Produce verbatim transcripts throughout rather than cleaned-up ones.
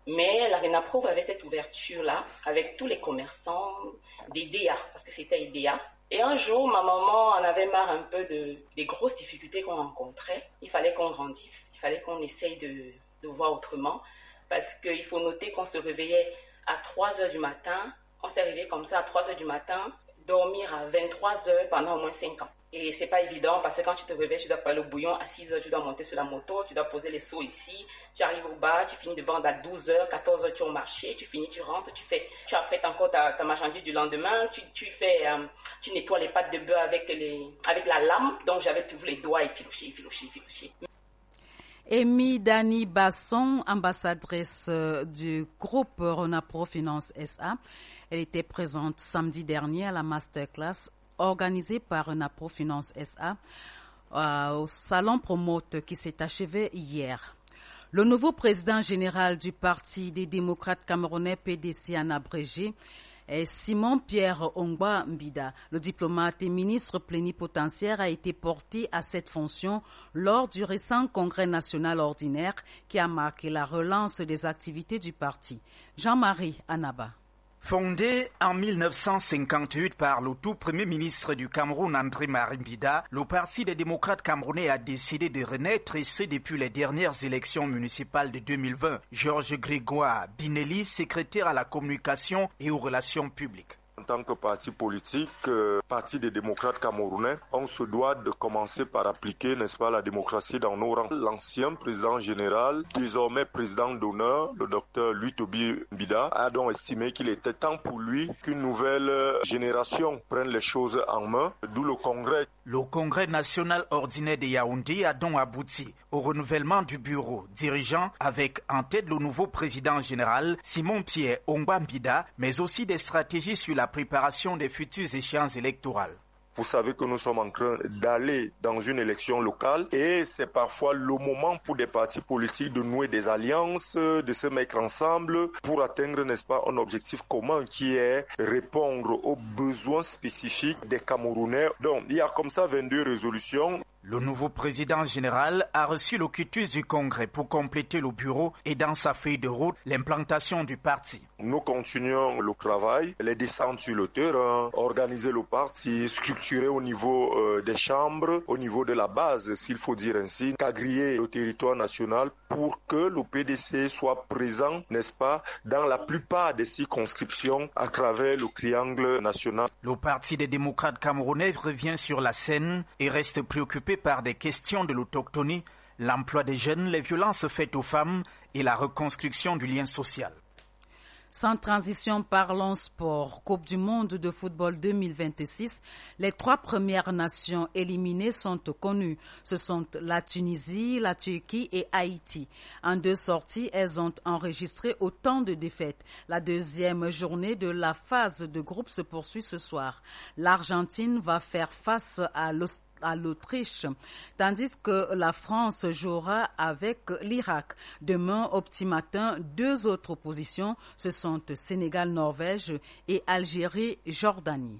Mais la RENAPRO avait cette ouverture-là avec tous les commerçants des D A, parce que c'était I D A. Et un jour, ma maman en avait marre un peu de, des grosses difficultés qu'on rencontrait. Il fallait qu'on grandisse, il fallait qu'on essaye de, de voir autrement. Parce qu'il faut noter qu'on se réveillait à trois heures du matin. On s'est réveillé comme ça à trois heures du matin, dormir à vingt-trois heures pendant au moins cinq ans. Et c'est pas évident parce que quand tu te réveilles, tu dois faire le bouillon. À six heures, tu dois monter sur la moto, tu dois poser les seaux ici. Tu arrives au bar, tu finis de vendre à douze heures, quatorze heures, tu es au marché, tu finis, tu rentres, tu fais, tu apprêtes encore ta, ta marchandise du lendemain, tu, tu fais, euh, tu nettoies les pâtes de beurre avec les, avec la lame. Donc j'avais toujours les doigts effilochés, effilochés, effilochés. Amy Dani Basson, ambassadrice du groupe RENAPRO Finance S A. Elle était présente samedi dernier à la masterclass organisée par RENAPRO Finance S A euh, au salon Promote qui s'est achevé hier. Le nouveau président général du Parti des démocrates camerounais P D C en abrégé est Simon-Pierre Ongba Mbida. Le diplomate et ministre plénipotentiaire a été porté à cette fonction lors du récent congrès national ordinaire qui a marqué la relance des activités du parti. Jean-Marie Anaba. Fondé en mille neuf cent cinquante-huit par le tout premier ministre du Cameroun, André-Marie Mbida, le Parti des démocrates camerounais a décidé de renaître et ce depuis les dernières élections municipales de deux mille vingt. Georges Grégoire Binelli, secrétaire à la communication et aux relations publiques. En tant que parti politique, euh, parti des démocrates camerounais, on se doit de commencer par appliquer, n'est-ce pas, la démocratie dans nos rangs. L'ancien président général, désormais président d'honneur, le docteur Louis Toby Mbida, a donc estimé qu'il était temps pour lui qu'une nouvelle génération prenne les choses en main, d'où le congrès. Le congrès national ordinaire de Yaoundé a donc abouti au renouvellement du bureau dirigeant avec en tête le nouveau président général Simon-Pierre Ongba Mbida, mais aussi des stratégies sur la préparation des futures échéances électorales. Vous savez que nous sommes en train d'aller dans une élection locale et c'est parfois le moment pour des partis politiques de nouer des alliances, de se mettre ensemble pour atteindre, n'est-ce pas, un objectif commun qui est répondre aux besoins spécifiques des Camerounais. Donc, il y a comme ça vingt-deux résolutions. Le nouveau président général a reçu le quitus du Congrès pour compléter le bureau et dans sa feuille de route, l'implantation du parti. Nous continuons le travail, les descentes sur le terrain, organiser le parti, structurer au niveau euh, des chambres, au niveau de la base, s'il faut dire ainsi, quadriller le territoire national pour que le P D C soit présent, n'est-ce pas, dans la plupart des circonscriptions à travers le triangle national. Le Parti des démocrates camerounais revient sur la scène et reste préoccupé par des questions de l'autochtonie, l'emploi des jeunes, les violences faites aux femmes et la reconstruction du lien social. Sans transition, parlons sport. Coupe du monde de football deux mille vingt-six. Les trois premières nations éliminées sont connues. Ce sont la Tunisie, la Turquie et Haïti. En deux sorties, elles ont enregistré autant de défaites. La deuxième journée de la phase de groupe se poursuit ce soir. L'Argentine va faire face à l'Australie. à l'Autriche, tandis que la France jouera avec l'Irak. Demain, au petit matin, deux autres oppositions, ce sont Sénégal-Norvège et Algérie-Jordanie.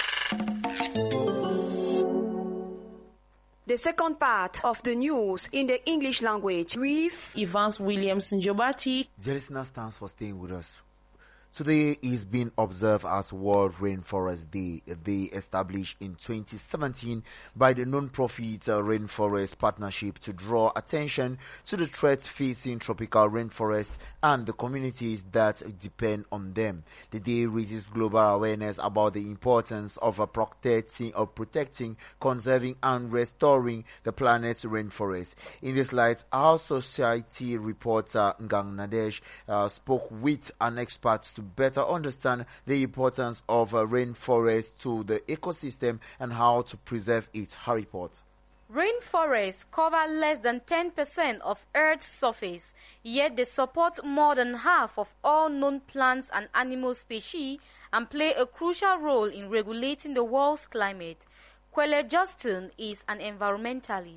The second part of the news in the English language with Evans Williams Njobati. The listener stands for staying with us. Today is being observed as World Rainforest Day, a day established in twenty seventeen by the non-profit uh, Rainforest Partnership to draw attention to the threats facing tropical rainforests and the communities that depend on them. The day raises global awareness about the importance of uh, protecting or protecting, conserving and restoring the planet's rainforest. In this light, our society reporter Ngang Nadesh uh, spoke with an expert to better understand the importance of a rainforest to the ecosystem and how to preserve it. Her report. Rainforests cover less than ten percent of Earth's surface, yet they support more than half of all known plants and animal species and play a crucial role in regulating the world's climate. Kwele Justin is an environmentalist.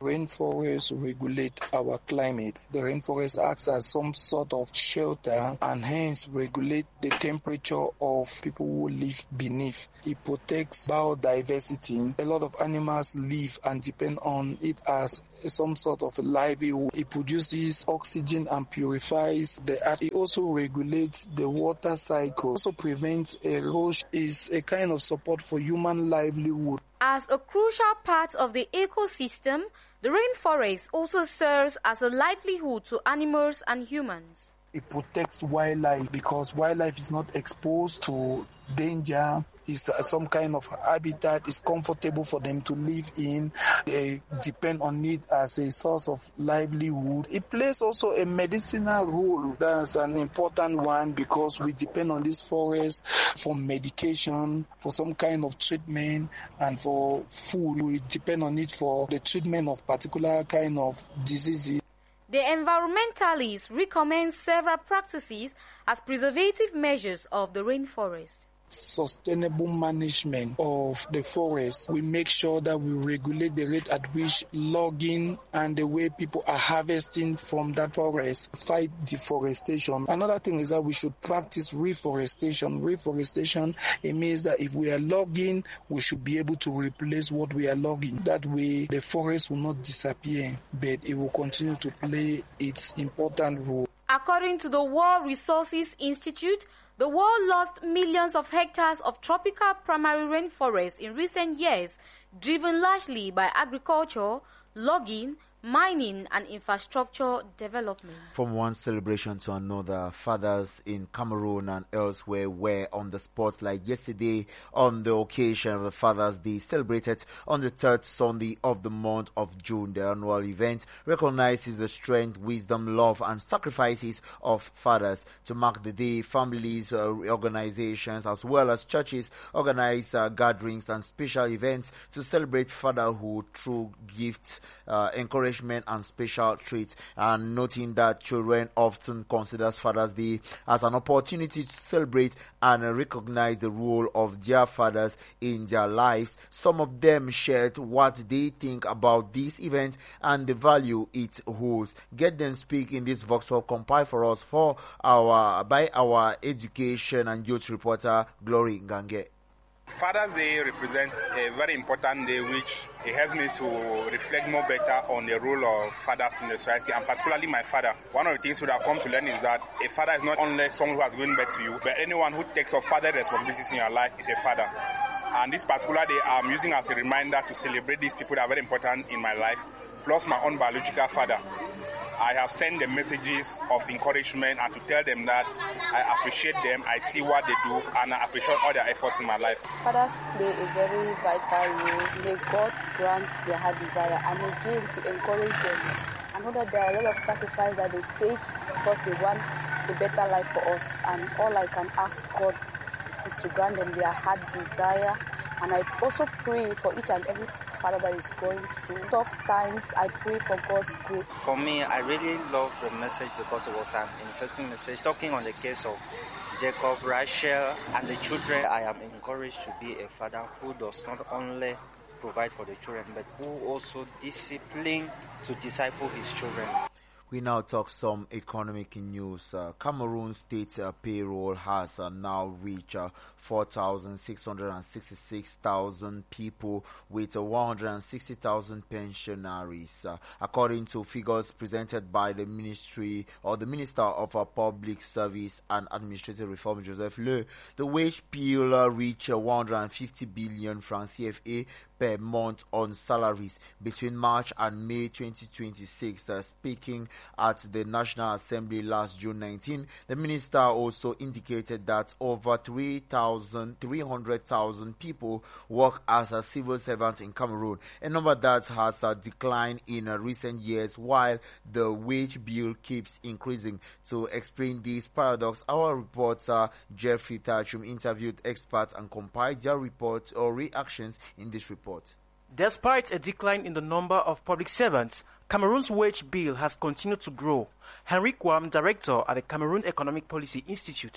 Rainforests regulate our climate. The rainforest acts as some sort of shelter and hence regulate the temperature of people who live beneath. It protects biodiversity. A lot of animals live and depend on it as some sort of livelihood. It produces oxygen and purifies the earth. It also regulates the water cycle. Also prevents erosion. Is a kind of support for human livelihood. As a crucial part of the ecosystem, the rainforest also serves as a livelihood to animals and humans. It protects wildlife because wildlife is not exposed to danger. It's uh, some kind of habitat. It's comfortable for them to live in. They depend on it as a source of livelihood. It plays also a medicinal role. That's an important one because we depend on this forest for medication, for some kind of treatment, and for food. We depend on it for the treatment of particular kind of diseases. The environmentalists recommend several practices as preservative measures of the rainforest. Sustainable management of the forest. We make sure that we regulate the rate at which logging and the way people are harvesting from that forest, fight deforestation. Another thing is that we should practice reforestation. Reforestation, it means that if we are logging, we should be able to replace what we are logging. That way, the forest will not disappear, but it will continue to play its important role. According to the World Resources Institute, the world lost millions of hectares of tropical primary rainforests in recent years, driven largely by agriculture, logging, mining and infrastructure development. From one celebration to another, fathers in Cameroon and elsewhere were on the spotlight yesterday on the occasion of the Father's Day celebrated on the third Sunday of the month of June. The annual event recognizes the strength, wisdom, love and sacrifices of fathers. To mark the day, families, uh, organizations as well as churches organize uh, gatherings and special events to celebrate fatherhood through gifts, uh, encouragement and special treats, and noting that children often consider Father's Day as an opportunity to celebrate and recognize the role of their fathers in their lives. Some of them shared what they think about this event and the value it holds. Get them speak in this Vox Pop compiled for us for our by our education and youth reporter Glory Gange. Father's Day represents a very important day which it helps me to reflect more better on the role of fathers in the society, and particularly my father. One of the things we have come to learn is that a father is not only someone who has given birth to you, but anyone who takes up father responsibilities in your life is a father. And this particular day I'm using as a reminder to celebrate these people that are very important in my life, plus my own biological father. I have sent them messages of encouragement and to tell them that I appreciate them, I see what they do, and I appreciate all their efforts in my life. Fathers play a very vital role. May God grant their heart desire, and again to encourage them. I know that there are a lot of sacrifice that they take because they want a better life for us, and all I can ask God is to grant them their heart desire. And I also pray for each and every father that is going through tough times. I pray for God's grace. For me, I really love the message because it was an interesting message talking on the case of Jacob, Rachel, and the children. I am encouraged to be a father who does not only provide for the children, but who also discipline to disciple his children. We now talk some economic news. Uh, Cameroon state uh, payroll has uh, now reached uh, four thousand six hundred sixty-six thousand people with uh, one hundred sixty thousand pensionaries. Uh, according to figures presented by the Ministry or the Minister of uh, Public Service and Administrative Reform, Joseph Le, the wage bill uh, reached uh, one hundred fifty billion francs C F A per month on salaries between March and May twenty twenty-six. Uh, speaking at the National Assembly last June nineteenth, the minister also indicated that over three hundred thousand people work as a civil servant in Cameroon, a number that has uh, declined in uh, recent years while the wage bill keeps increasing. To explain this paradox, our reporter Jeffrey Tachum interviewed experts and compiled their reports or reactions in this report. Despite a decline in the number of public servants, Cameroon's wage bill has continued to grow. Henry Kwam, director at the Cameroon Economic Policy Institute.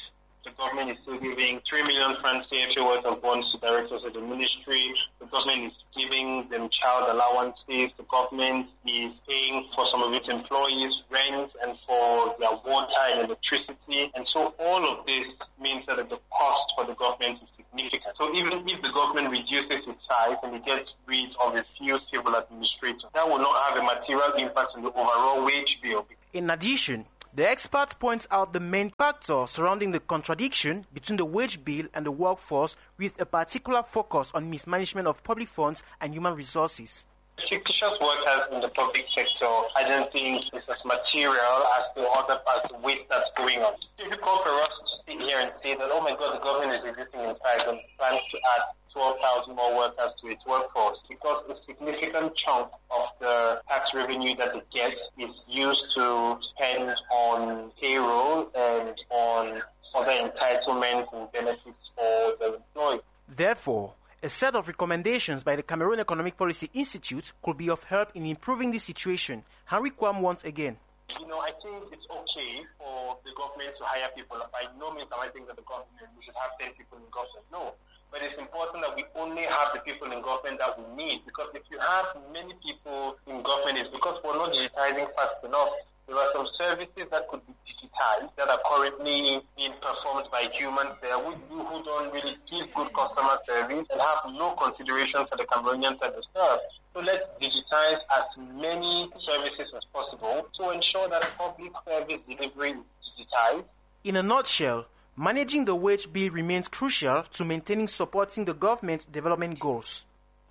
The government is still giving three million francs C F A worth of bonds to directors of the ministry. The government is giving them child allowances. The government is paying for some of its employees rent and for their water and electricity. And so all of this means that the cost for the government is significant. So even if the government reduces its size and it gets rid of a few civil administrators, that will not have a material impact on the overall wage bill. In addition, the experts point out the main factor surrounding the contradiction between the wage bill and the workforce, with a particular focus on mismanagement of public funds and human resources. Fictitious workers in the public sector, I don't think is as material as the other as the waste that's going on. It's difficult for us to sit here and say that, oh my God, the government is reducing in size and plans to add twelve thousand more workers to its workforce, because a significant chunk of the tax revenue that it gets is used to spend on payroll and on other entitlements and benefits for the employee. Therefore, a set of recommendations by the Cameroon Economic Policy Institute could be of help in improving this situation. Henry Kwam once again. You know, I think it's okay for the government to hire people. By no means am I thinking that the government, we should have ten people in government. No. But it's important that we only have the people in government that we need, because if you have many people in government, it's because we're not digitizing fast enough. There are some services that could be digitized that are currently being performed by humans there who, who don't really give good customer service and have no consideration for the Cameroonians that they serve. So let's digitize as many services as possible to ensure that public service delivery is digitized. In a nutshell, managing the wage bill remains crucial to maintaining supporting the government's development goals.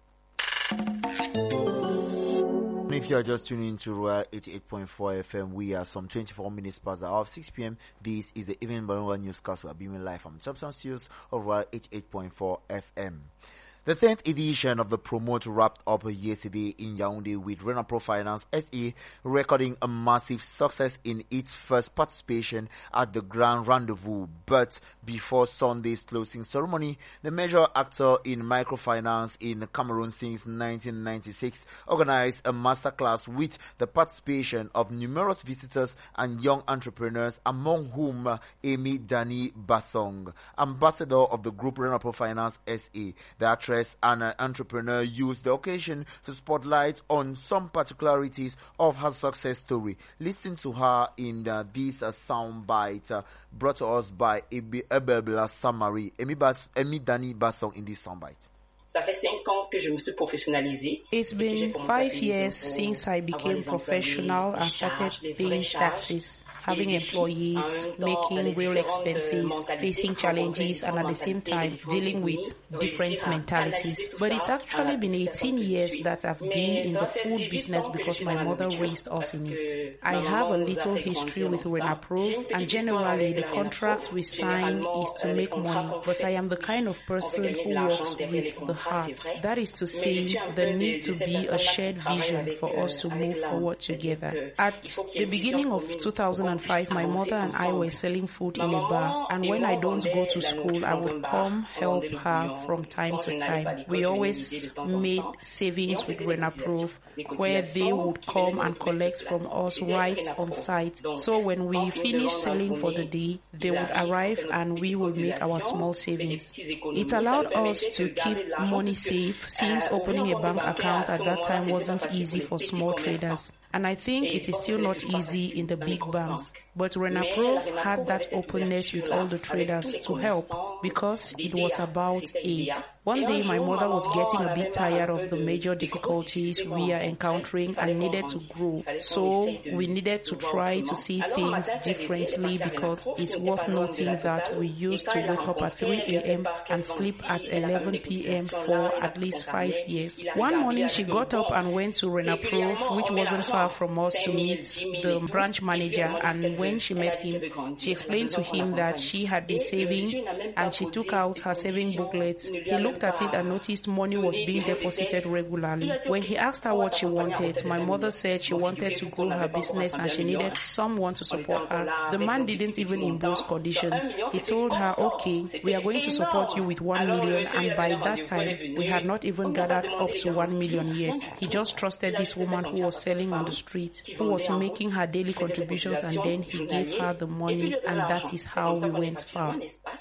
If you are just tuning in to Royal eighty-eight point four F M, we are some twenty-four minutes past the hour of six p.m. This is the Evening Banana Newscast. We are being live from Chopson Studios of Royal eighty-eight point four F M. The tenth edition of the Promote wrapped up yesterday in Yaoundé, with Renapro Finance S A recording a massive success in its first participation at the Grand Rendezvous. But before Sunday's closing ceremony, the major actor in microfinance in Cameroon since nineteen ninety-six organized a masterclass with the participation of numerous visitors and young entrepreneurs, among whom Amy Dani Basong, ambassador of the group Renapro Finance S A. The actress and an entrepreneur used the occasion to spotlight on some particularities of her success story. Listen to her in uh, this uh, soundbite uh, brought to us by Ebebla Samari, Amy, Bas- Amy Dani Basong in this soundbite. It's been five years since I became professional and started paying taxes, having employees, making real expenses, facing challenges, and at the same time dealing with different mentalities. But it's actually been eighteen years that I've been in the food business because my mother raised us in it. I have a little history with Renapro, and generally the contract we sign is to make money, but I am the kind of person who works with the heart. That is to say, there need to be a shared vision for us to move forward together. At the beginning of two thousand five, my mother and I were selling food in a bar, and when I don't go to school, I would come help her from time to time. We always made savings with Renapro, where they would come and collect from us right on site. So when we finished selling for the day, they would arrive and we would make our small savings. It allowed us to keep money safe, since opening a bank account at that time wasn't easy for small traders. And I think it is still not easy in the big banks. But Renapro had that openness with all the traders to help, because it was about aid. One day my mother was getting a bit tired of the major difficulties we are encountering and needed to grow. So we needed to try to see things differently, because it's worth noting that we used to wake up at three a.m. and sleep at eleven p.m. for at least five years. One morning she got up and went to Renapro, which wasn't far from us, to meet the branch manager, and when she met him, she explained to him that she had been saving, and she took out her saving booklet. He looked at it and noticed money was being deposited regularly. When he asked her what she wanted, my mother said she wanted to grow her business and she needed someone to support her. The man didn't even impose conditions. He told her, okay, we are going to support you with one million, and by that time, we had not even gathered up to one million yet. He just trusted this woman who was selling on the street, who was making her daily contributions, and then We gave her the money, and that is how we went far.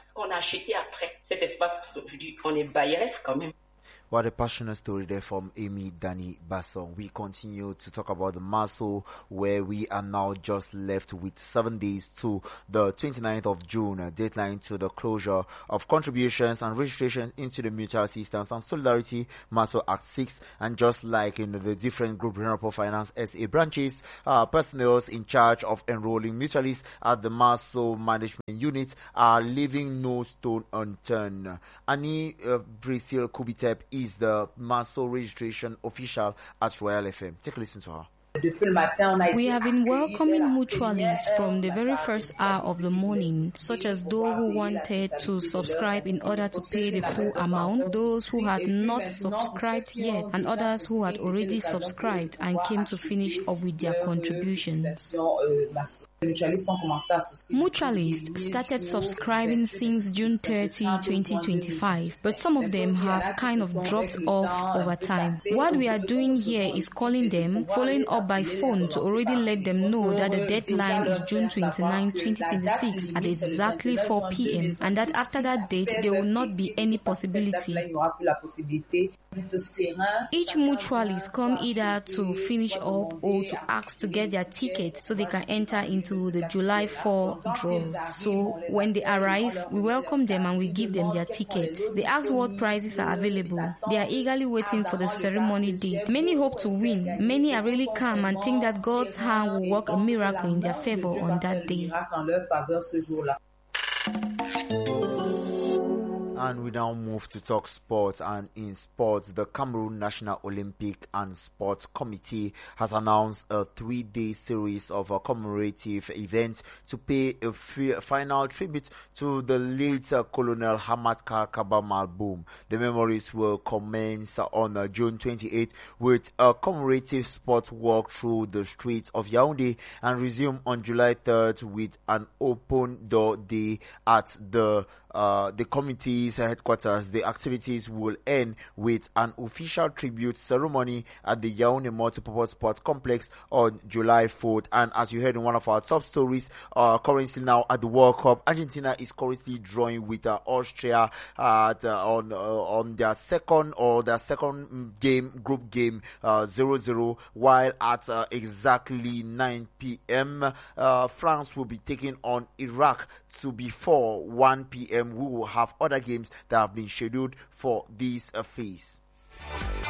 What a passionate story there from Amy Danny Basson. We continue to talk about the MASO, where we are now just left with seven days to the twenty-ninth of June, a deadline to the closure of contributions and registration into the Mutual Assistance and Solidarity MASO Act six. And just like in the different Group Renewable Finance S A branches, uh, personnel in charge of enrolling mutualists at the MASO management unit are leaving no stone unturned. Annie uh, Brazil Kubitep is is the MASO registration official at Royal F M. Take a listen to her. We have been welcoming mutualists from the very first hour of the morning, such as those who wanted to subscribe in order to pay the full amount, those who had not subscribed yet, and others who had already subscribed and came to finish up with their contributions. Mutualists started subscribing since June thirtieth, twenty twenty-five, but some of them have kind of dropped off over time. What we are doing here is calling them, following up by phone to already let them know that the deadline is June twenty-ninth, twenty twenty-six at exactly four p.m. and that after that date there will not be any possibility. Each mutualist come either to finish up or to ask to get their ticket so they can enter into the July fourth draws. So when they arrive, we welcome them and we give them their ticket. They ask what prizes are available. They are eagerly waiting for the ceremony date. Many hope to win. Many are really calm and think that God's hand will work a miracle in their favor on that day. And we now move to talk sports. And in sports, the Cameroon National Olympic and Sports Committee has announced a three-day series of a commemorative events to pay a final tribute to the late uh, Colonel Hamad Kaba Malboum. The memories will commence on uh, June twenty-eighth with a commemorative sports walk through the streets of Yaoundé and resume on July third with an open door day at the uh, the committee's headquarters. The activities will end with an official tribute ceremony at the Yaoundé Multipurpose Sports Complex on July fourth. And as you heard in one of our top stories, uh, currently now at the World Cup, Argentina is currently drawing with uh, Austria at, uh, on uh, on their second or their second game, group game, uh, zero zero, while at uh, exactly nine p.m. Uh, France will be taking on Iraq. To before one p.m. we will have other games that have been scheduled for this uh, phase.